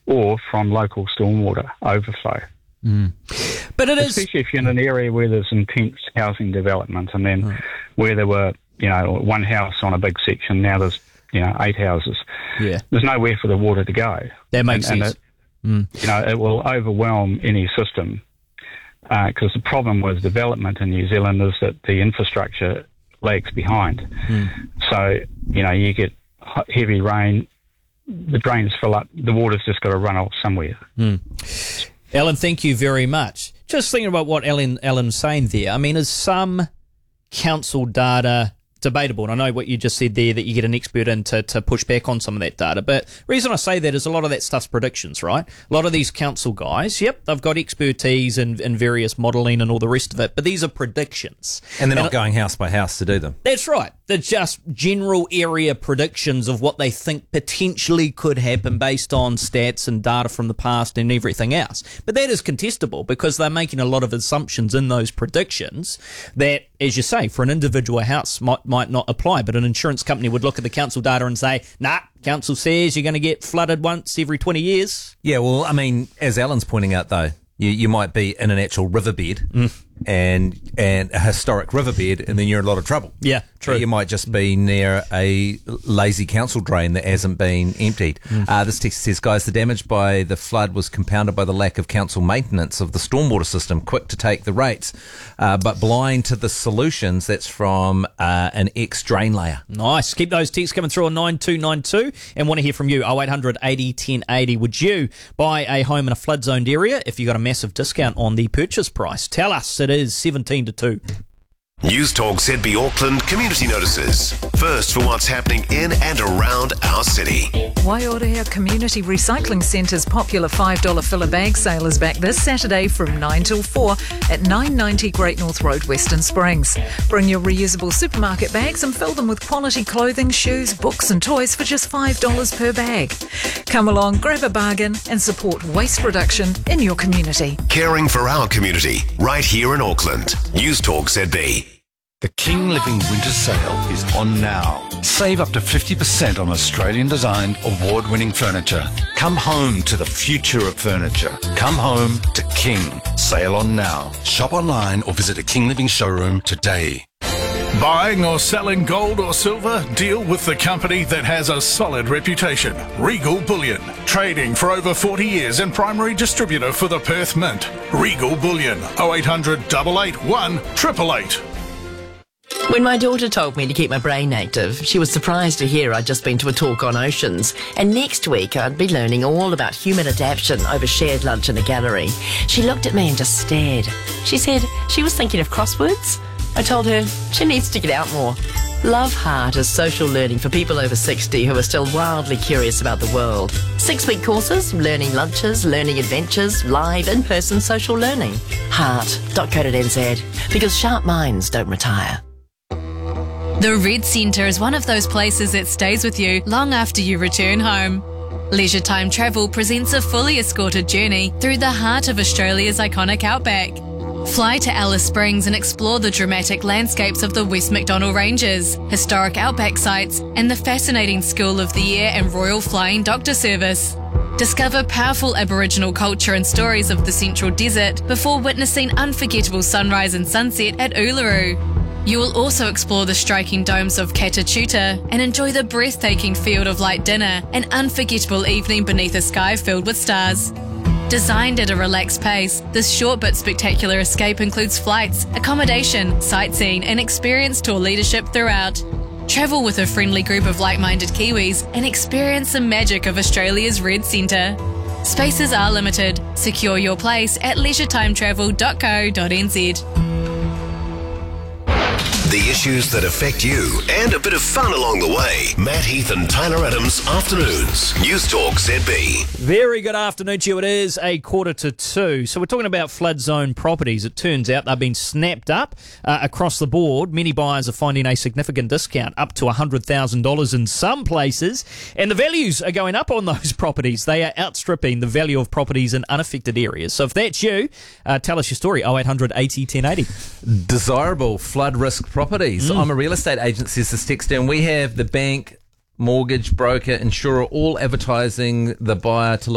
or from local stormwater overflow. But it is, especially if you're in an area where there's intense housing development, and then where there were, one house on a big section, now there's, 8 houses. Yeah. There's nowhere for the water to go. That makes sense. It will overwhelm any system, because the problem with development in New Zealand is that the infrastructure lags behind. So, you get heavy rain, the drains fill up, the water's just got to run off somewhere. Alan, thank you very much. Just thinking about what Alan's saying there, I mean, is some council data debatable? And I know what you just said there, that you get an expert in to push back on some of that data. But the reason I say that is a lot of that stuff's predictions, right? A lot of these council guys, they've got expertise in various modelling and all the rest of it, but these are predictions. And they're not going house by house to do them. That's right. They're just general area predictions of what they think potentially could happen based on stats and data from the past and everything else. But that is contestable because they're making a lot of assumptions in those predictions that, as you say, for an individual house might not apply. But an insurance company would look at the council data and say, nah, council says you're going to get flooded once every 20 years. Yeah, well, I mean, as Alan's pointing out, though, you might be in an actual riverbed and a historic riverbed, and then you're in a lot of trouble. Yeah, true. You might just be near a lazy council drain that hasn't been emptied. This text says, guys, the damage by the flood was compounded by the lack of council maintenance of the stormwater system, quick to take the rates, but blind to the solutions. That's from an ex-drain layer. Nice. Keep those texts coming through on 9292 and want to hear from you. 0800 80 1080. Would you buy a home in a flood-zoned area if you got a massive discount on the purchase price? Tell us. It is 17 to 2. News Talk ZB Auckland community notices. First for what's happening in and around our city. Waiora Community Recycling Centre's popular $5 filler bag sale is back this Saturday from 9 till 4 at 990 Great North Road, Western Springs. Bring your reusable supermarket bags and fill them with quality clothing, shoes, books and toys for just $5 per bag. Come along, grab a bargain and support waste reduction in your community. Caring for our community, right here in Auckland. News Talk ZB. The King Living Winter Sale is on now. Save up to 50% on Australian-designed, award-winning furniture. Come home to the future of furniture. Come home to King. Sale on now. Shop online or visit a King Living showroom today. Buying or selling gold or silver? Deal with the company that has a solid reputation. Regal Bullion. Trading for over 40 years and primary distributor for the Perth Mint. Regal Bullion. 0800 881 888. When my daughter told me to keep my brain active, she was surprised to hear I'd just been to a talk on oceans, and next week I'd be learning all about human adaptation over shared lunch in a gallery. She looked at me and just stared. She said she was thinking of crosswords. I told her she needs to get out more. Love Heart is social learning for people over 60 who are still wildly curious about the world. 6-week courses, learning lunches, learning adventures, live in-person social learning. Heart.co.nz, because sharp minds don't retire. The Red Centre is one of those places that stays with you long after you return home. Leisure Time Travel presents a fully escorted journey through the heart of Australia's iconic outback. Fly to Alice Springs and explore the dramatic landscapes of the West Macdonnell Ranges, historic outback sites, and the fascinating School of the Air and Royal Flying Doctor Service. Discover powerful Aboriginal culture and stories of the Central Desert before witnessing unforgettable sunrise and sunset at Uluru. You will also explore the striking domes of Catatuta and enjoy the breathtaking Field of Light dinner, an unforgettable evening beneath a sky filled with stars. Designed at a relaxed pace, this short but spectacular escape includes flights, accommodation, sightseeing and experienced tour leadership throughout. Travel with a friendly group of like-minded Kiwis and experience the magic of Australia's Red Centre. Spaces are limited. Secure your place at leisure-timetravel.co.nz. The issues that affect you and a bit of fun along the way. Matt Heath and Tyler Adams, Afternoons. News Talk ZB. Very good afternoon to you. It is 1:45. So we're talking about flood zone properties. It turns out they've been snapped up across the board. Many buyers are finding a significant discount, up to $100,000 in some places. And the values are going up on those properties. They are outstripping the value of properties in unaffected areas. So if that's you, tell us your story. 0800 80 1080. Desirable flood risk properties. I'm a real estate agent, says this text, and we have the bank, mortgage broker, insurer all advertising the buyer to